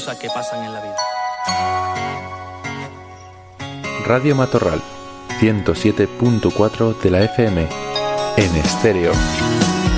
cosas que pasan en la vida. Radio Matorral, 107.4 de la FM, en estéreo.